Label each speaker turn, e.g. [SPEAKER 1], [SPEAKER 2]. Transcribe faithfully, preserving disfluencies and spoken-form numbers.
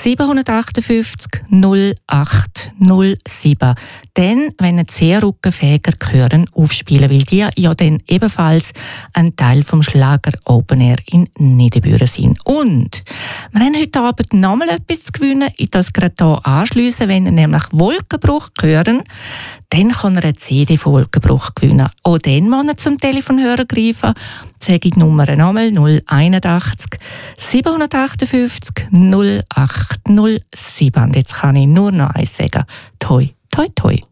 [SPEAKER 1] siebenhundertachtundfünfzig null acht null sieben. Dann, wenn ein C-Rückenfäger hören, aufspielen, weil die ja dann ebenfalls ein Teil vom Schlager Open Air in Niederbüren sind. Und wir haben heute Abend nochmal etwas zu gewinnen. Ich das gerade hier anschliessen. Wenn ihr nämlich Wolkenbruch hören, dann kann er eine C D von Wolkenbruch gewinnen. Auch dann muss er zum Telefonhörer greifen. Sage ich die Nummer nochmal: null einundachtzig siebenhundertachtundfünfzig null acht null sieben. Und jetzt kann ich nur noch eins sagen: Toi, toi, toi.